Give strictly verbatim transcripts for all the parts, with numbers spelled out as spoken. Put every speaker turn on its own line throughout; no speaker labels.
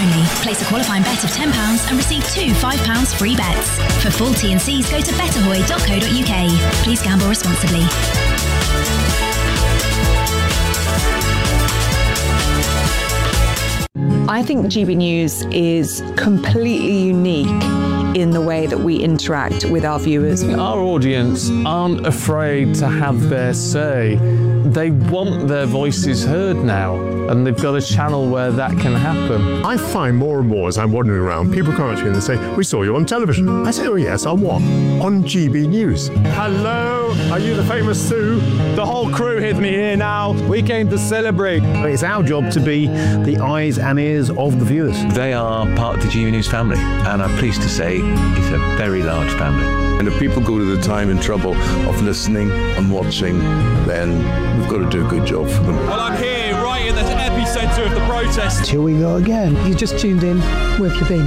only. Place a qualifying bet of ten pounds and receive two five pounds free bets. For full T and Cs, go to betterhoy dot co dot uk. Please gamble responsibly.
I think G B News is completely unique in the way that we interact with our viewers.
Our audience aren't afraid to have their say. They want their voices heard now, and they've got a channel where that can happen.
I find more and more as I'm wandering around, people come up to me and they say, "We saw you on television." I say, "Oh yes, on what?" "On G B News."
Hello, are you the famous Sue? The whole crew hid me here now. We came to celebrate.
It's our job to be the eyes and ears of the viewers.
They are part of the G B News family, and I'm pleased to say it's a very large family.
And if people go to the time and trouble of listening and watching, then we've got to do a good job for them.
Well, I'm here right in the epicentre of the protest.
Here we go again.
You just tuned in. Where have you been?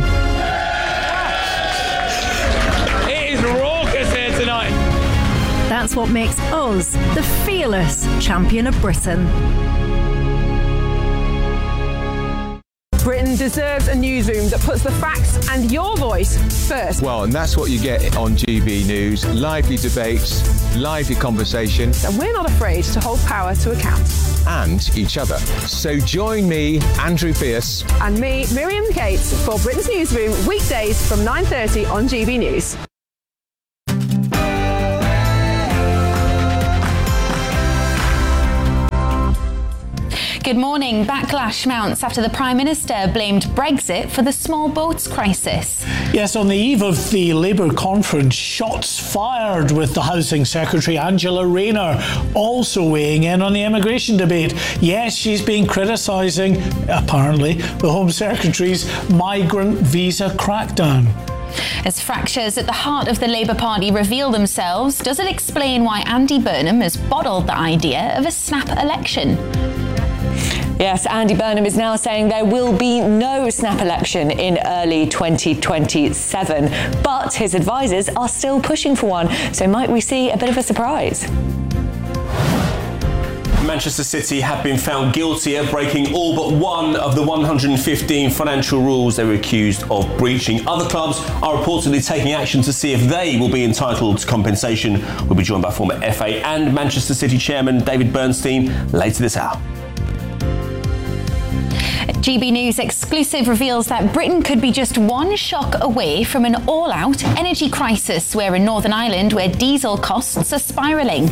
It is raucous here tonight.
That's what makes us the fearless champion of Britain.
Britain deserves a newsroom that puts the facts and your voice first.
Well, and that's what you get on G B News. Lively debates, lively conversation.
And we're not afraid to hold power to account.
And each other. So join me, Andrew Pierce.
And me, Miriam Cates, for Britain's Newsroom, weekdays from nine thirty on G B News.
Good morning. Backlash mounts after the Prime Minister blamed Brexit for the small boats crisis.
Yes, on the eve of the Labour conference, shots fired with the Housing Secretary Angela Rayner also weighing in on the immigration debate. Yes, she's been criticising, apparently, the Home Secretary's migrant visa crackdown.
As fractures at the heart of the Labour Party reveal themselves, does it explain why Andy Burnham has bottled the idea of a snap election?
Yes, Andy Burnham is now saying there will be no snap election in early twenty twenty-seven, but his advisors are still pushing for one, so might we see a bit of a surprise?
Manchester City have been found guilty of breaking all but one of the one hundred fifteen financial rules they were accused of breaching. Other clubs are reportedly taking action to see if they will be entitled to compensation. We'll be joined by former F A and Manchester City chairman David Bernstein later this hour.
G B News exclusive reveals that Britain could be just one shock away from an all-out energy crisis, where in Northern Ireland, where diesel costs are spiralling.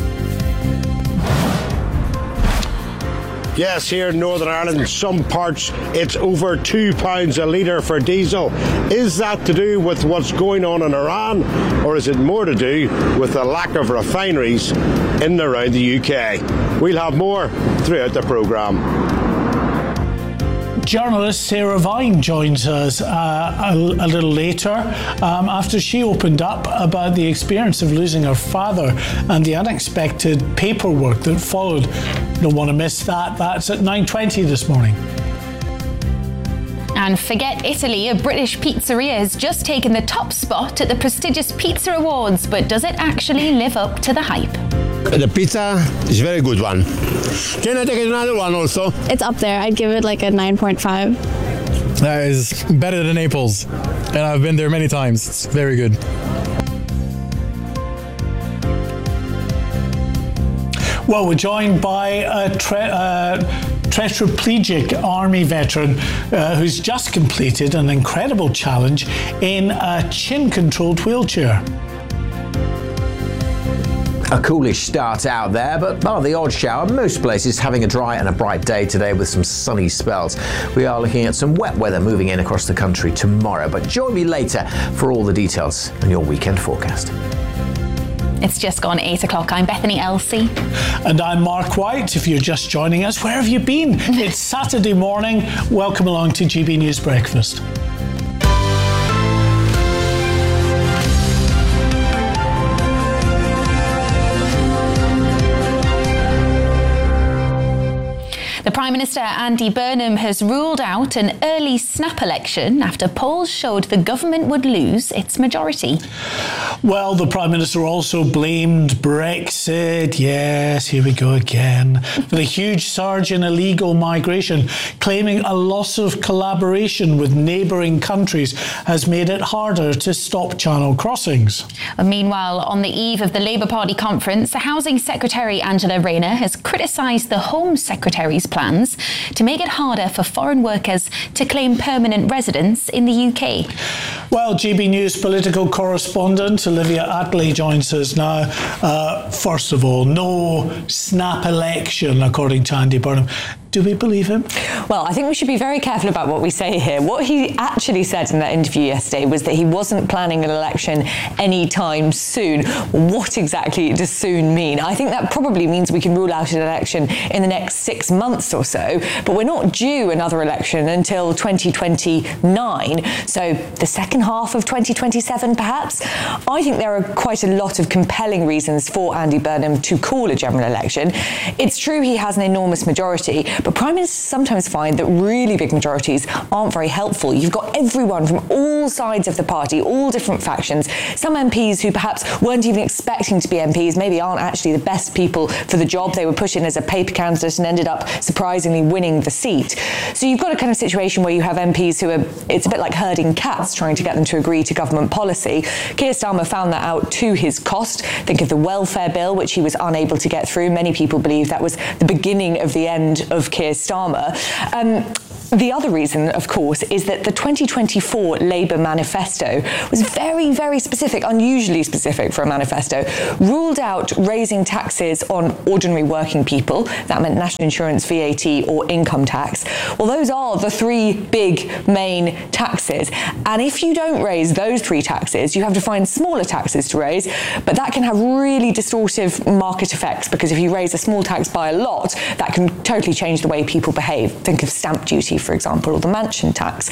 Yes, here in Northern Ireland, some parts it's over two pounds a litre for diesel. Is that to do with what's going on in Iran, or is it more to do with the lack of refineries in and around the U K? We'll have more throughout the programme.
Journalist Sarah Vine joins us uh, a, a little later um, after she opened up about the experience of losing her father and the unexpected paperwork that followed. You don't want to miss that. That's at nine twenty this morning.
And forget Italy, a British pizzeria has just taken the top spot at the prestigious Pizza Awards, but does it actually live up to the hype?
The pizza is a very good one. Can I take another one also?
It's up there. I'd give it like a nine point five.
That is better than Naples, and I've been there many times. It's very good.
Well, we're joined by a tre- uh, tetraplegic army veteran uh, who's just completed an incredible challenge in a chin-controlled wheelchair.
A coolish start out there, but bar the odd shower, most places having a dry and a bright day today with some sunny spells. We are looking at some wet weather moving in across the country tomorrow, but join me later for all the details on your weekend forecast.
It's just gone eight o'clock. I'm Bethany Elsey.
And I'm Mark White. If you're just joining us, where have you been? It's Saturday morning. Welcome along to G B News Breakfast.
The Prime Minister, Andy Burnham, has ruled out an early snap election after polls showed the government would lose its majority.
Well, the Prime Minister also blamed Brexit, yes, here we go again, for the huge surge in illegal migration, claiming a loss of collaboration with neighbouring countries has made it harder to stop channel crossings.
Meanwhile, on the eve of the Labour Party conference, the Housing Secretary Angela Rayner has criticised the Home Secretary's plans to make it harder for foreign workers to claim permanent residence in the U K.
Well, G B News political correspondent Olivia Attlee joins us now. Uh, first of all, no snap election, according to Andy Burnham. Do we believe him?
Well, I think we should be very careful about what we say here. What he actually said in that interview yesterday was that he wasn't planning an election anytime soon. What exactly does soon mean? I think that probably means we can rule out an election in the next six months or so, but we're not due another election until twenty twenty-nine, so the second half of twenty twenty-seven perhaps. I think there are quite a lot of compelling reasons for Andy Burnham to call a general election. It's true he has an enormous majority, but Prime Ministers sometimes find that really big majorities aren't very helpful. You've got everyone from all sides of the party, all different factions, some M Ps who perhaps weren't even expecting to be M Ps, maybe aren't actually the best people for the job. They were put in as a paper candidate and ended up surprisingly winning the seat. So you've got a kind of situation where you have M Ps who are, it's a bit like herding cats, trying to get them to agree to government policy. Keir Starmer found that out to his cost. Think of the welfare bill, which he was unable to get through. Many people believe that was the beginning of the end of Keir Starmer. Um, The other reason, of course, is that the twenty twenty-four Labour manifesto was very, very specific, unusually specific for a manifesto, ruled out raising taxes on ordinary working people. That meant national insurance, V A T or income tax. Well, those are the three big main taxes. And if you don't raise those three taxes, you have to find smaller taxes to raise, but that can have really distortive market effects, because if you raise a small tax by a lot, that can totally change the way people behave. Think of stamp duty, for example, or the mansion tax.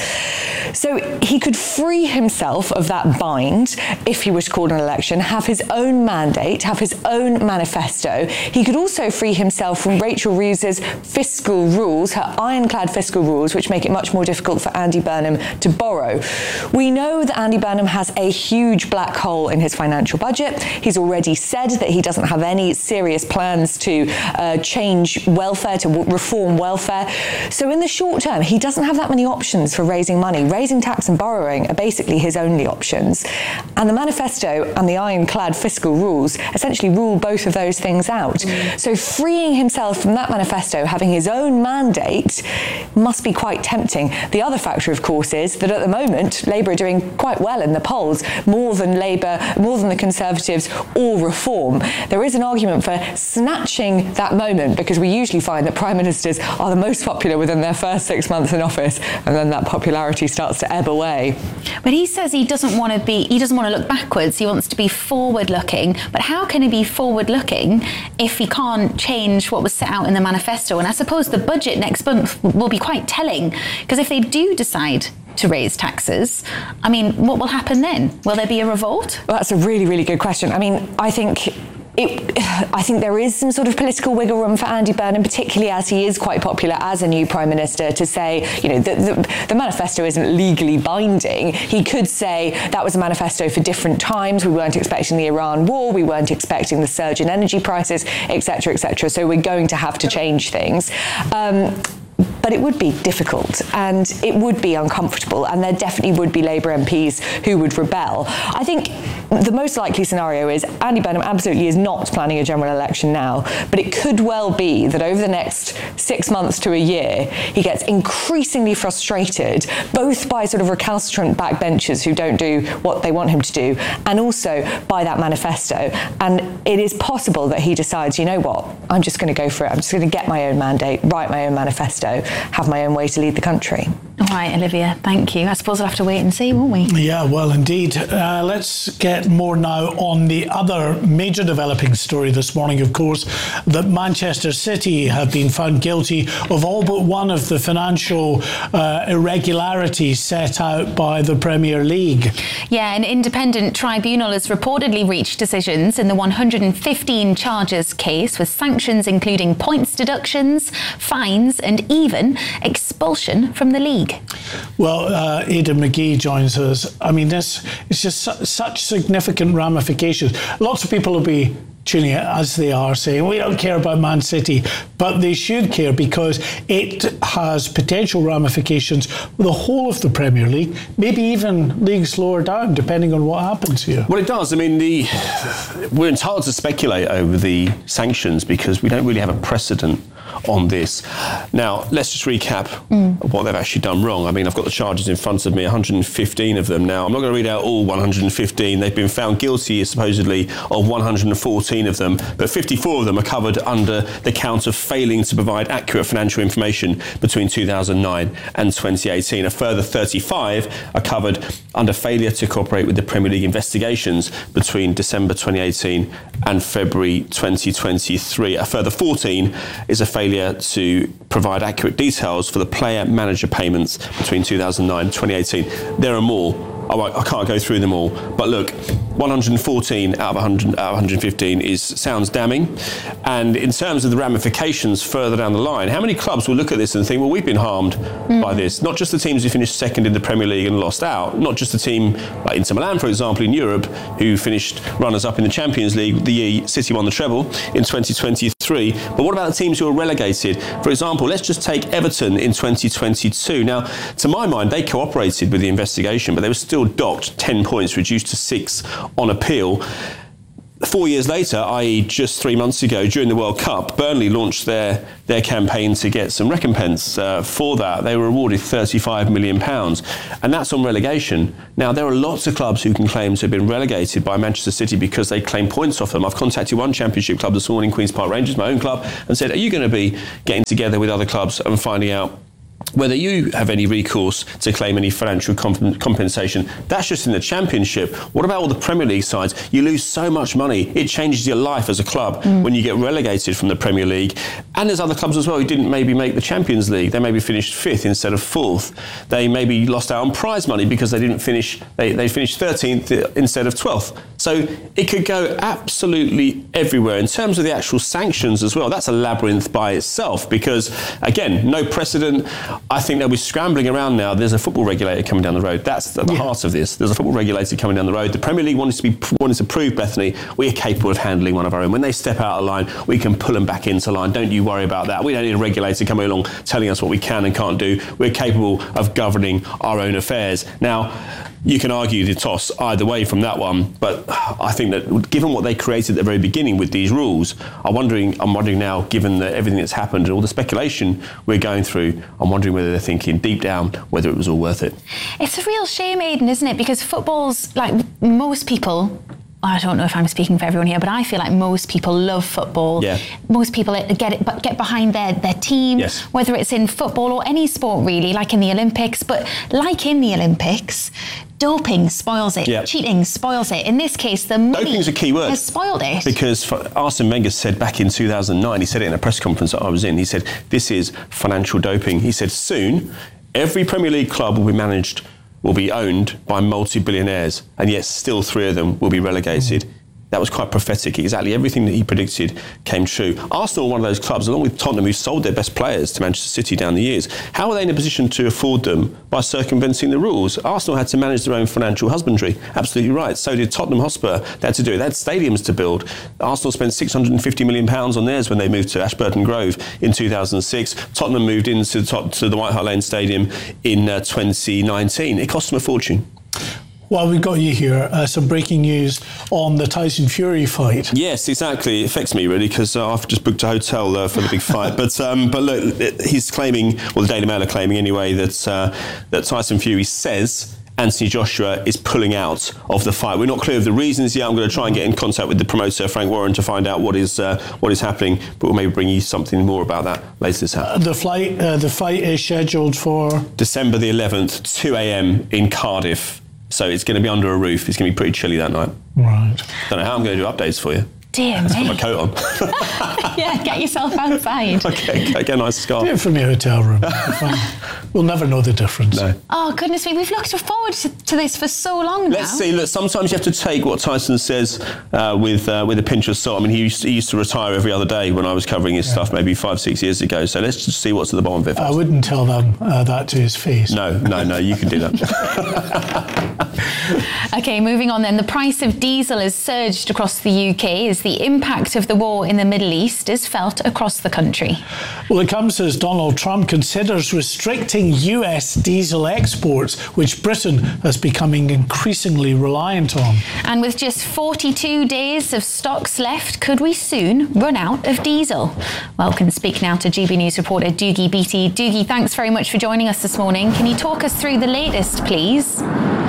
So he could free himself of that bind if he was to call an election, have his own mandate, have his own manifesto. He could also free himself from Rachel Reeves's fiscal rules, her ironclad fiscal rules, which make it much more difficult for Andy Burnham to borrow. We know that Andy Burnham has a huge black hole in his financial budget. He's already said that he doesn't have any serious plans to uh, change welfare, to w- reform welfare. So in the short term, he doesn't have that many options for raising money. Raising tax and borrowing are basically his only options. And the manifesto and the ironclad fiscal rules essentially rule both of those things out. Mm. So freeing himself from that manifesto, having his own mandate, must be quite tempting. The other factor, of course, is that at the moment, Labour are doing quite well in the polls, more than Labour, more than the Conservatives or Reform. There is an argument for snatching that moment, because we usually find that Prime Ministers are the most popular within their first six months in office, and then that popularity starts to ebb away.
But he says he doesn't want to be, he doesn't want to look backwards, he wants to be forward-looking. But how can he be forward-looking if he can't change what was set out in the manifesto? And I suppose the budget next month will be quite telling, because if they do decide to raise taxes, I mean, what will happen then? Will there be a revolt?
Well, that's a really, really good question. I mean, I think It, I think there is some sort of political wiggle room for Andy Burnham, particularly as he is quite popular as a new Prime Minister, to say, you know, the, the, the manifesto isn't legally binding. He could say that was a manifesto for different times. We weren't expecting the Iran war. We weren't expecting the surge in energy prices, et cetera, et cetera. So we're going to have to change things. Um, But it would be difficult and it would be uncomfortable, and there definitely would be Labour M Ps who would rebel. I think the most likely scenario is Andy Burnham absolutely is not planning a general election now, but it could well be that over the next six months to a year, he gets increasingly frustrated, both by sort of recalcitrant backbenchers who don't do what they want him to do, and also by that manifesto. And it is possible that he decides, you know what, I'm just going to go for it. I'm just going to get my own mandate, write my own manifesto, have my own way to lead the country.
All right, Olivia, thank you. I suppose we'll have to wait and see, won't we?
Yeah, well, indeed. Uh, let's get more now on the other major developing story this morning, of course, that Manchester City have been found guilty of all but one of the financial uh, irregularities set out by the Premier League.
Yeah, an independent tribunal has reportedly reached decisions in the one hundred fifteen charges case, with sanctions including points deductions, fines and even expulsion from the league. League?
Well, uh, Aidan McGee joins us. I mean, this it's just su- such significant ramifications. Lots of people will be tuning it as they are, saying we don't care about Man City, but they should care because it has potential ramifications for the whole of the Premier League, maybe even leagues lower down, depending on what happens here.
Well, it does. I mean, the we're entitled to speculate over the sanctions because we don't really have a precedent on this. Now, let's just recap mm. what they've actually done wrong. I mean, I've got the charges in front of me, one hundred fifteen of them. Now, I'm not going to read out all one hundred fifteen. They've been found guilty, supposedly, of one hundred fourteen of them, but fifty-four of them are covered under the count of failing to provide accurate financial information between two thousand nine and twenty eighteen. A further thirty-five are covered under failure to cooperate with the Premier League investigations between December twenty eighteen and February twenty twenty-three. A further fourteen is a failure to provide accurate details for the player-manager payments between two thousand nine and twenty eighteen. There are more. I, won't, I can't go through them all. But look, one hundred fourteen out of one hundred, out of one hundred fifteen is sounds damning. And in terms of the ramifications further down the line, how many clubs will look at this and think, well, we've been harmed mm. by this? Not just the teams who finished second in the Premier League and lost out, not just the team like Inter Milan, for example, in Europe, who finished runners-up in the Champions League the year City won the treble in twenty twenty-three. But what about the teams who are relegated? For example, let's just take Everton in twenty twenty-two. Now, to my mind, they cooperated with the investigation, but they were still docked ten points, reduced to six on appeal. Four years later, that is just three months ago, during the World Cup, Burnley launched their, their campaign to get some recompense uh, for that. They were awarded thirty-five million pounds, and that's on relegation. Now, there are lots of clubs who can claim to have been relegated by Manchester City because they claim points off them. I've contacted one Championship club this morning, Queen's Park Rangers, my own club, and said, are you going to be getting together with other clubs and finding out whether you have any recourse to claim any financial comp- compensation? That's just in the Championship. What about all the Premier League sides? You lose so much money. It changes your life as a club mm. when you get relegated from the Premier League. And there's other clubs as well who didn't maybe make the Champions League. They maybe finished fifth instead of fourth. They maybe lost out on prize money because they didn't finish, they, they finished thirteenth instead of twelfth. So it could go absolutely everywhere. In terms of the actual sanctions as well, that's a labyrinth by itself because, again, no precedent. I think they'll be scrambling around now. There's a football regulator coming down the road. That's at the yeah. heart of this. There's a football regulator coming down the road. The Premier League wanted to be wanted to prove, Bethany, we are capable of handling one of our own. When they step out of line, we can pull them back into line. Don't you worry about that. We don't need a regulator coming along telling us what we can and can't do. We're capable of governing our own affairs. Now, you can argue the toss either way from that one, but I think that given what they created at the very beginning with these rules, I'm wondering, I'm wondering now, given that everything that's happened and all the speculation we're going through, I'm wondering whether they're thinking deep down whether it was all worth it.
It's a real shame, Aidan, isn't it? Because football's, like most people, I don't know if I'm speaking for everyone here, but I feel like most people love football.
Yeah.
Most people get it, get behind their, their team,
yes.
whether it's in football or any sport really, like in the Olympics. But like in the Olympics, doping spoils it.
Yeah.
Cheating spoils it. In this case, the money
Doping's a key word.
has spoiled it.
Because Arsene Wenger said back in two thousand nine, he said it in a press conference that I was in, he said, this is financial doping. He said, soon, every Premier League club will be managed will be owned by multi-billionaires, and yet still three of them will be relegated. Mm. That was quite prophetic. Exactly everything that he predicted came true. Arsenal, one of those clubs, along with Tottenham, who sold their best players to Manchester City down the years. How are they in a position to afford them by circumventing the rules? Arsenal had to manage their own financial husbandry. Absolutely right. So did Tottenham Hotspur. They had to do it. They had stadiums to build. Arsenal spent six hundred fifty million pounds on theirs when they moved to Ashburton Grove in two thousand six. Tottenham moved into the, top, to the White Hart Lane Stadium in uh, twenty nineteen. It cost them a fortune.
Well, we've got you here. Uh, some breaking news on the Tyson Fury fight.
Yes, exactly. It affects me really because uh, I've just booked a hotel uh, for the big fight. But um, but look, he's claiming, well, the Daily Mail are claiming anyway, that uh, that Tyson Fury says Anthony Joshua is pulling out of the fight. We're not clear of the reasons yet. I'm going to try and get in contact with the promoter, Frank Warren, to find out what is uh, what is happening. But we'll maybe bring you something more about that later this hour.
Uh, the flight, uh, the fight is scheduled for
December the eleventh, two a.m. in Cardiff. So it's going to be under a roof. It's going to be pretty chilly that night.
Right.
Don't know how I'm going to do updates for you.
Dear
Let's
me.
put my coat on.
Yeah, get yourself outside.
Okay, get a nice scarf.
Do it from your hotel room. We'll never know the difference.
No.
Oh, goodness me. We've looked forward to, to this for so long now.
Let's see. Look, sometimes you have to take what Tyson says uh, with uh, with a pinch of salt. I mean, he used, to, he used to retire every other day when I was covering his yeah. stuff maybe five, six years ago. So let's just see what's at the bottom of it first.
I wouldn't tell them uh, that to his face.
No, no, no. You can do that.
Okay, moving on then. The price of diesel has surged across the U K as the impact of the war in the Middle East is felt across the country.
Well, it comes as Donald Trump considers restricting U S diesel exports, which Britain is becoming increasingly reliant on.
And with just forty-two days of stocks left, could we soon run out of diesel? Well, can speak now to G B News reporter Doogie Beattie. Doogie, thanks very much for joining us this morning. Can you talk us through the latest, please?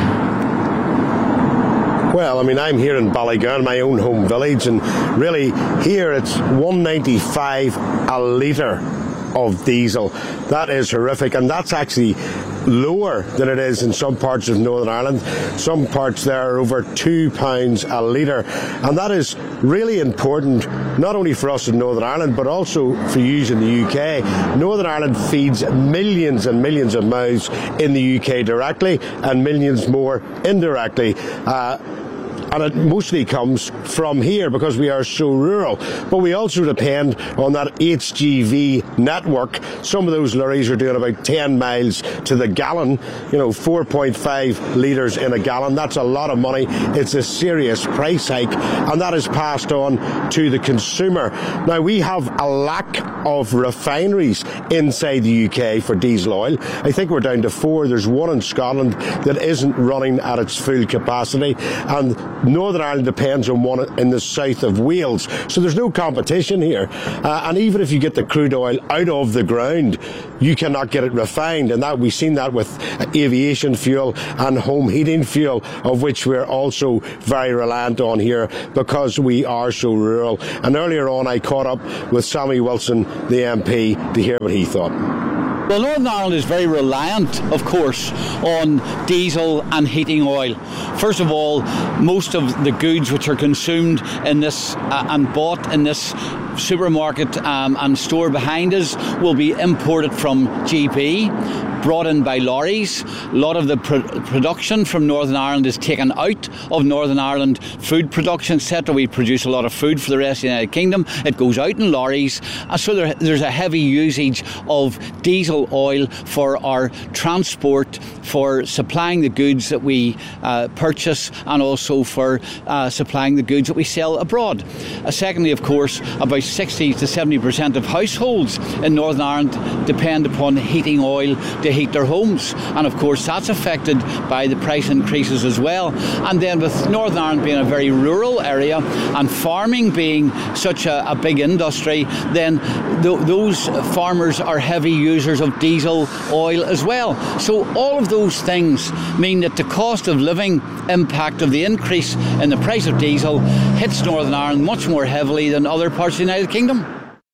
Well, I mean, I'm here in Ballygowan, my own home village, and really here it's one ninety-five a litre of diesel. That is horrific, and that's actually lower than it is in some parts of Northern Ireland. Some parts there are over two pounds a litre, and that is really important not only for us in Northern Ireland but also for you in the U K. Northern Ireland feeds millions and millions of mouths in the U K directly and millions more indirectly. Uh, And it mostly comes from here because we are so rural. But we also depend on that H G V network. Some of those lorries are doing about ten miles to the gallon, you know, four point five litres in a gallon. That's a lot of money. It's a serious price hike, and that is passed on to the consumer. Now, we have a lack of refineries inside the U K for diesel oil. I think we're down to four. There's one in Scotland that isn't running at its full capacity, and Northern Ireland depends on one in the south of Wales. So there's no competition here. Uh, and even if you get the crude oil out of the ground, you cannot get it refined. And that we've seen that with aviation fuel and home heating fuel, of which we're also very reliant on here because we are so rural. And earlier on, I caught up with Sammy Wilson, the M P, to hear what he thought.
Well, Northern Ireland is very reliant, of course, on diesel and heating oil. First of all, most of the goods which are consumed in this uh, and bought in this supermarket um, and store behind us will be imported from G B, brought in by lorries. A lot of the pro- production from Northern Ireland is taken out of Northern Ireland food production, et cetera. We produce a lot of food for the rest of the United Kingdom. It goes out in lorries. Uh, so there, there's a heavy usage of diesel oil for our transport, for supplying the goods that we uh, purchase, and also for uh, supplying the goods that we sell abroad. Uh, secondly, of course, about sixty to seventy percent of households in Northern Ireland depend upon heating oil to heat their homes, and of course that's affected by the price increases as well. And then with Northern Ireland being a very rural area and farming being such a, a big industry, then th- those farmers are heavy users of diesel oil as well. So all of those things mean that the cost of living impact of the increase in the price of diesel hits Northern Ireland much more heavily than other parts of the United Kingdom.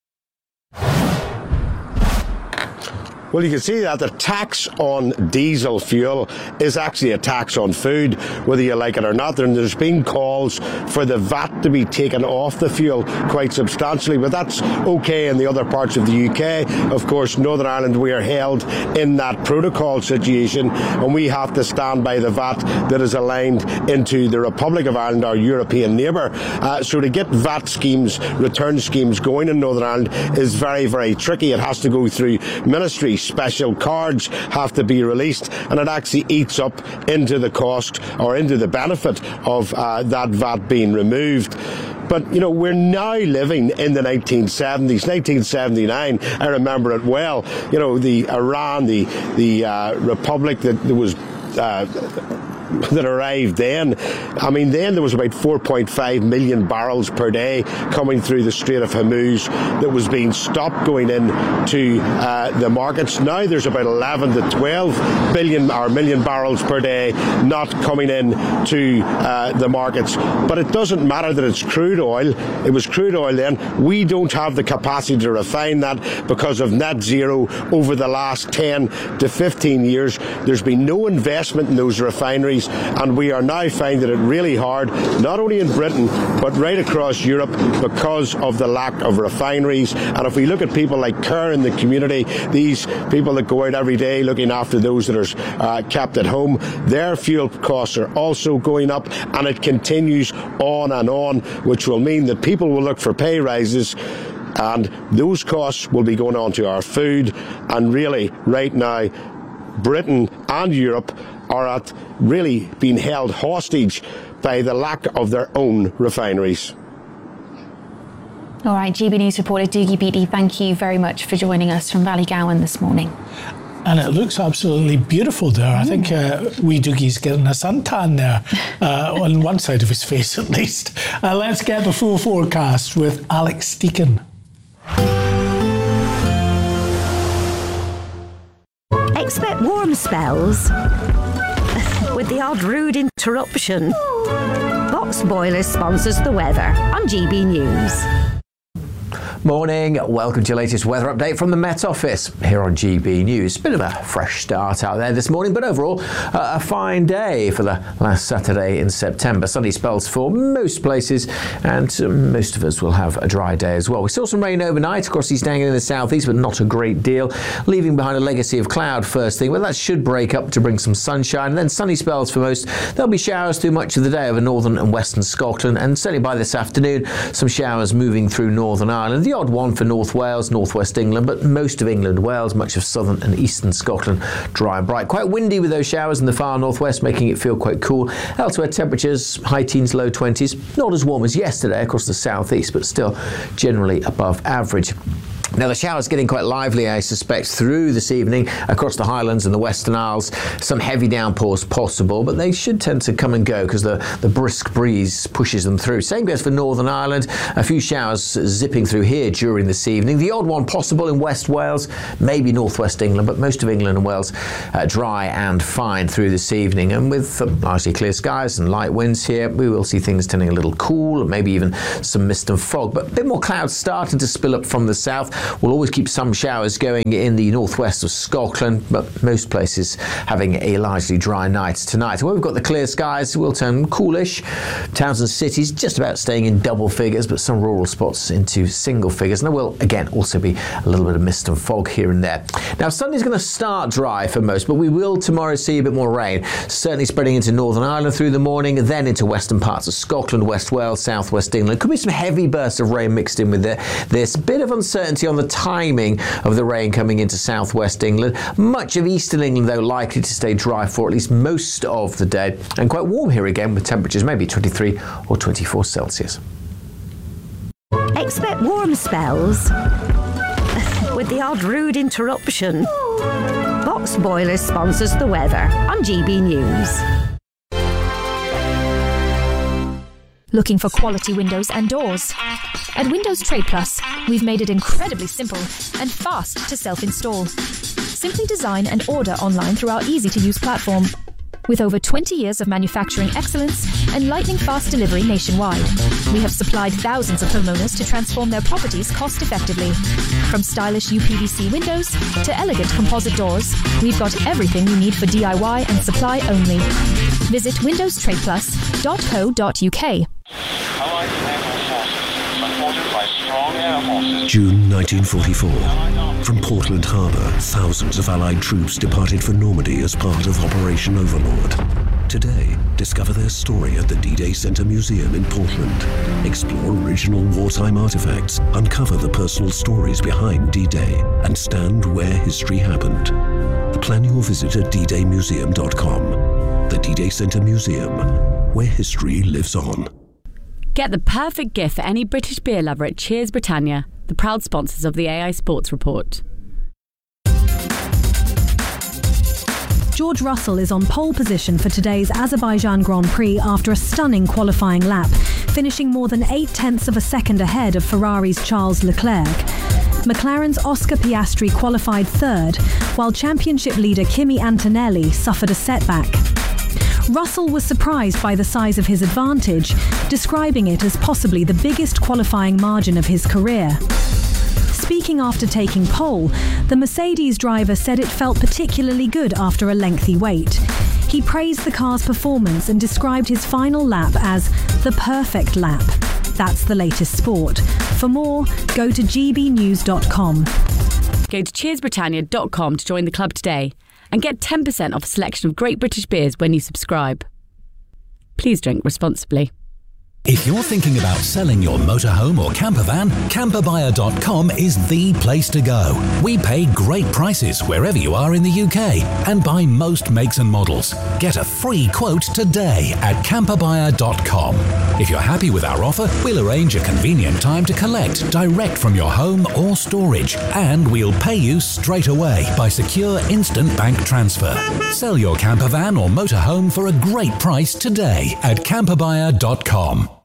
Well, you can see that the tax on diesel fuel is actually a tax on food, whether you like it or not. And there's been calls for the V A T to be taken off the fuel quite substantially, but that's okay in the other parts of the U K. Of course, Northern Ireland, we are held in that protocol situation, and we have to stand by the V A T that is aligned into the Republic of Ireland, our European neighbour. Uh, so to get V A T schemes, return schemes going in Northern Ireland is very, very tricky. It has to go through ministry. Special cards have to be released, and it actually eats up into the cost or into the benefit of uh, that V A T being removed. But, you know, we're now living in the nineteen seventies, nineteen seventy-nine, I remember it well. You know, the Iran, the, the uh, Republic that there was... Uh, that arrived then. I mean, then there was about four point five million barrels per day coming through the Strait of Hormuz that was being stopped going in to uh, the markets. Now there's about eleven to twelve billion or million barrels per day not coming in to uh, the markets. But it doesn't matter that it's crude oil. It was crude oil then. We don't have the capacity to refine that because of net zero over the last ten to fifteen years. There's been no investment in those refineries. refineries, and we are now finding it really hard, not only in Britain, but right across Europe, because of the lack of refineries. And if we look at people like Kerr in the community, these people that go out every day looking after those that are uh, kept at home, their fuel costs are also going up, and it continues on and on, which will mean that people will look for pay rises, and those costs will be going on to our food. And really, right now, Britain and Europe are at really being held hostage by the lack of their own refineries.
All right, G B News reporter Doogie Beattie, thank you very much for joining us from Ballygowan this morning.
And it looks absolutely beautiful there. I think uh, wee Doogie's getting a suntan there, uh, on one side of his face at least. Uh, let's get the full forecast with Alex Deacon.
Expect warm spells with the odd rude interruption. Box Boilers sponsors the weather on G B News.
Morning, welcome to your latest weather update from the Met Office here on G B News. Bit of a fresh start out there this morning, but overall uh, a fine day for the last Saturday in September. Sunny spells for most places, and uh, most of us will have a dry day as well. We saw some rain overnight across East Anglia in the southeast, but not a great deal, leaving behind a legacy of cloud first thing, but that should break up to bring some sunshine, and then sunny spells for most. There'll be showers through much of the day over northern and western Scotland, and certainly by this afternoon, some showers moving through Northern Ireland. The odd one for North Wales, North West England, but most of England, Wales, much of southern and eastern Scotland, dry and bright. Quite windy with those showers in the far northwest, making it feel quite cool. Elsewhere, temperatures high teens, low twenties. Not as warm as yesterday across the southeast, but still generally above average. Now, the showers getting quite lively, I suspect, through this evening across the Highlands and the Western Isles. Some heavy downpours possible, but they should tend to come and go because the, the brisk breeze pushes them through. Same goes for Northern Ireland. A few showers zipping through here during this evening. The odd one possible in West Wales, maybe northwest England, but most of England and Wales uh, dry and fine through this evening. And with uh, largely clear skies and light winds here, we will see things turning a little cool, maybe even some mist and fog. But a bit more clouds starting to spill up from the south. We'll always keep some showers going in the northwest of Scotland, but most places having a largely dry night tonight. Where we've got the clear skies, will turn coolish. Towns and cities just about staying in double figures, but some rural spots into single figures. And there will, again, also be a little bit of mist and fog here and there. Now, Sunday's going to start dry for most, but we will tomorrow see a bit more rain, certainly spreading into Northern Ireland through the morning, then into western parts of Scotland, West Wales, South West England. Could be some heavy bursts of rain mixed in with this. Bit of uncertainty on the timing of the rain coming into southwest England. Much of eastern England, though, likely to stay dry for at least most of the day, and quite warm here again with temperatures maybe twenty-three or twenty-four Celsius.
Expect warm spells with the odd rude interruption. Box Boilers sponsors the weather on G B News.
Looking for quality windows and doors? At Windows Trade Plus, we've made it incredibly simple and fast to self-install. Simply design and order online through our easy-to-use platform. With over twenty years of manufacturing excellence and lightning-fast delivery nationwide, we have supplied thousands of homeowners to transform their properties cost-effectively. From stylish U P V C windows to elegant composite doors, we've got everything you need for D I Y and supply only. Visit windows trade plus dot co dot U K.
June nineteen forty-four. From Portland Harbour, thousands of Allied troops departed for Normandy as part of Operation Overlord. Today, discover their story at the D-Day Center Museum in Portland. Explore original wartime artifacts, uncover the personal stories behind D-Day, and stand where history happened. Plan your visit at d day museum dot com. The D-Day Center Museum, where history lives on.
Get the perfect gift for any British beer lover at Cheers Britannia, the proud sponsors of the A I Sports Report.
George Russell is on pole position for today's Azerbaijan Grand Prix after a stunning qualifying lap, finishing more than eight tenths of a second ahead of Ferrari's Charles Leclerc. McLaren's Oscar Piastri qualified third, while championship leader Kimi Antonelli suffered a setback. Russell was surprised by the size of his advantage, describing it as possibly the biggest qualifying margin of his career. Speaking after taking pole, the Mercedes driver said it felt particularly good after a lengthy wait. He praised the car's performance and described his final lap as the perfect lap. That's the latest sport. For more, go to g b news dot com.
Go to cheers britannia dot com to join the club today and get ten percent off a selection of great British beers when you subscribe. Please drink responsibly.
If you're thinking about selling your motorhome or camper van, camper buyer dot com is the place to go. We pay great prices wherever you are in the U K and buy most makes and models. Get a free quote today at camper buyer dot com. If you're happy with our offer, we'll arrange a convenient time to collect direct from your home or storage, and we'll pay you straight away by secure instant bank transfer. Sell your camper van or motorhome for a great price today at camper buyer dot com.